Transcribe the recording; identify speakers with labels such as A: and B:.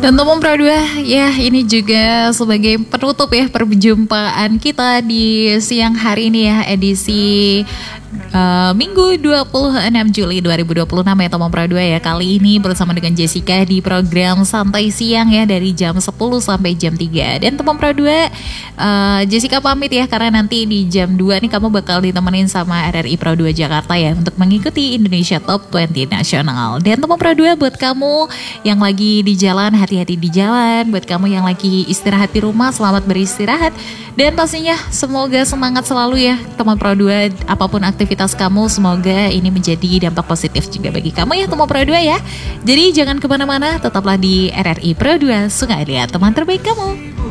A: Dan Tomom Pro 2 ya, ini juga sebagai penutup ya perjumpaan kita di siang hari ini ya, edisi Minggu 26 Juli 2026 ya Tomom Pro 2 ya. Kali ini bersama dengan Jessica di program Santai Siang ya, dari jam 10 sampai jam 3. Dan Tomom Pro 2 Jessica pamit ya, karena nanti di jam 2 nih kamu bakal ditemenin sama RRI Pro 2 Jakarta ya, untuk mengikuti Indonesia Top 20 Nasional. Dan Tomom Pro 2 buat kamu yang lagi di jalan, hati-hati di jalan. Buat kamu yang lagi istirahat di rumah, selamat beristirahat. Dan pastinya semoga semangat selalu ya Tomom Pro 2, apapun aktivitas kamu, semoga ini menjadi dampak positif juga bagi kamu ya Tomom Pro 2 ya. Jadi jangan kemana-mana, tetaplah di RRI Pro 2 Sungai Liat, teman terbaik kamu.